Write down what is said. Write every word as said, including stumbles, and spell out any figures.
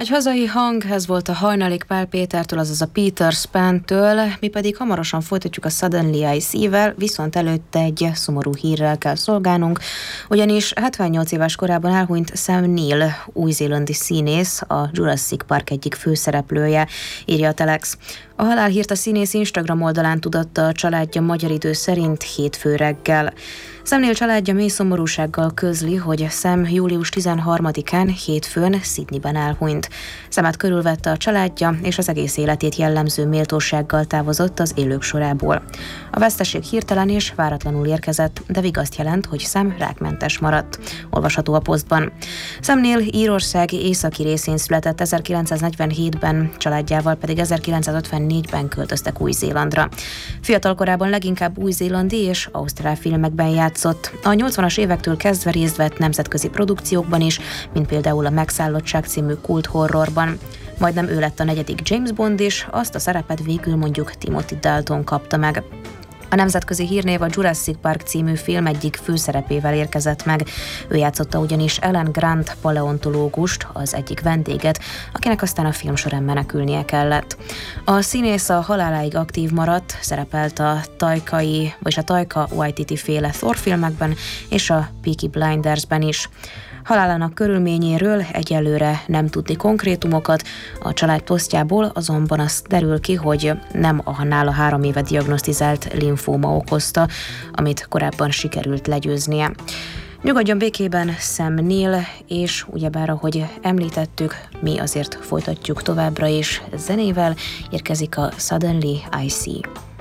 Egy hazai hang, ez volt a Hajnalik Pál Pétertől, azaz a Peter Span-től, mi pedig hamarosan folytatjuk a Suddenly I See-vel, viszont előtte egy szomorú hírrel kell szolgálnunk, ugyanis hetvennyolc éves korában elhunyt Sam Neill, új-zélandi színész, a Jurassic Park egyik főszereplője, írja a Telex. A halálhírt a színész Instagram oldalán tudatta a családja magyar idő szerint hétfő reggel. Sam Neill családja mély szomorúsággal közli, hogy Sam július tizenharmadikán hétfőn Sydneyben elhunyt. Samet körülvette a családja, és az egész életét jellemző méltósággal távozott az élők sorából. A veszteség hirtelen és váratlanul érkezett, de vigaszt jelent, hogy Sam rákmentes maradt. Olvasható a Postban. Sam Neill Írország északi részén született ezerkilencszáznegyvenhétben, családjával pedig ezerkilencszázötvennégyben költöztek Új-Zélandra. Fiatal korában leginkább új-zélandi és ausztrál filmekben játszott. A nyolcvanas évektől kezdve részt vett nemzetközi produkciókban is, mint például a Megszállottság című kult horrorban. Majdnem ő lett a negyedik James Bond is, azt a szerepet végül mondjuk Timothy Dalton kapta meg. A nemzetközi hírnév a Jurassic Park című film egyik főszerepével érkezett meg. Ő játszotta ugyanis Alan Grant paleontológust, az egyik vendéget, akinek aztán a film során menekülnie kellett. A színész a haláláig aktív maradt, szerepelt a Tajkai, vagy a Taika Waititi féle Thor filmekben és a Peaky Blindersben is. Halálának körülményéről egyelőre nem tudni konkrétumokat, a család posztjából azonban az derül ki, hogy nem a nála három éve diagnosztizált limfóma okozta, amit korábban sikerült legyőznie. Nyugodjon békében Sam Neill, és ugyebár, ahogy említettük, mi azért folytatjuk továbbra is zenével, érkezik a Suddenly I See.